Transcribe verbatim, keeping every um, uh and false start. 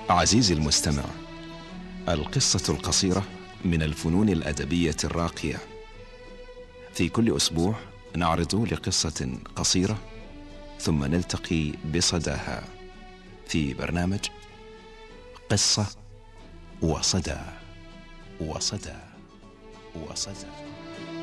عزيزي المستمع، القصة القصيرة من الفنون الأدبية الراقية. في كل أسبوع نعرض لقصة قصيرة ثم نلتقي بصداها في برنامج قصة وصدى وصدى وصدى.